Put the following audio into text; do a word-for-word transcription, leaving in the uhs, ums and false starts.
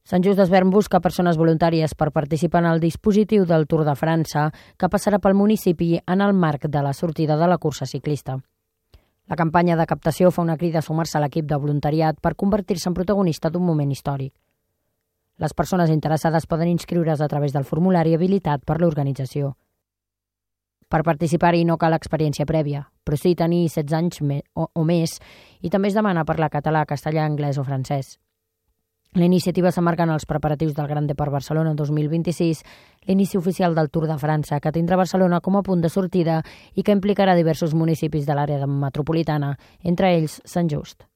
Sant Just Desvern busca persones voluntàries per participar en el dispositiu del Tour de França que passarà pel municipi en el marc de la sortida de la cursa ciclista. La campanya de captació fa una crida a sumar-se a l'equip de voluntariat per convertir-se en protagonista d'un moment històric. Les persones interessades poden inscriure's a través del formulari habilitat per l'organització. Per participar-hi no cal experiència prèvia, però sí tenir setze anys o, o més i també es demana parlar català, castellà, anglès o francès. La iniciativa s'emmarca en els preparatius del Gran Depart Barcelona dos mil vint-i-sis, l'inici oficial del Tour de França, que tindrà Barcelona com a punt de sortida i que implicarà diversos municipis de l'àrea metropolitana, entre ells Sant Just.